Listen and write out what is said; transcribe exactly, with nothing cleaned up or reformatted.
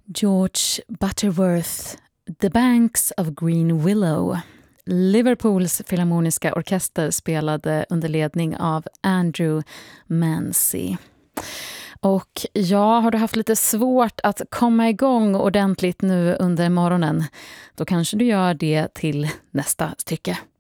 George Butterworth, The Banks of Green Willow. Liverpools filharmoniska orkester spelade under ledning av Andrew Mancy. Och ja, har du haft lite svårt att komma igång ordentligt nu under morgonen, då kanske du gör det till nästa stycke.